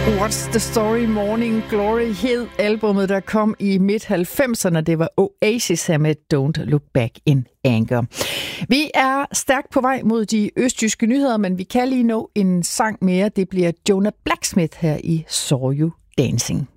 What's the Story Morning Glory hed albumet, der kom i midt-90'erne. Det var Oasis her med Don't Look Back in Anger. Vi er stærkt på vej mod de østjyske nyheder, men vi kan lige nå en sang mere. Det bliver Jonah Blacksmith her i Saw You Dancing.